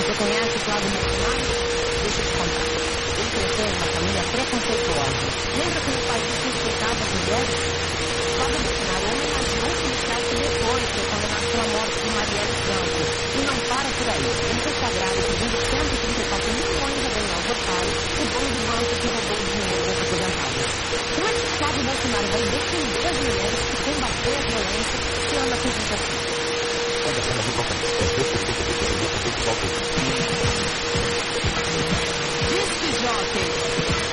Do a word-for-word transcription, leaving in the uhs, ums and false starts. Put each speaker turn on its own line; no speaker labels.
Você conhece o Flávio Bolsonaro? Deixa eu te contar. Ele cresceu em uma família preconceituosa. Lembra que meu pai disse respeitava as mulheres? Flávio Bolsonaro homenageou um policial que depois foi condenado pela morte de Marielle Franco. E não para por aí. Ele foi sagrado pedindo cento e trinta e quatro milhões a Daniel Gotari, o dono do banco que roubou o dinheiro das aposentadas. Como é que o Flávio Bolsonaro vai defender as mulheres que combater a violência se anda com isso aqui?
Olha, senador,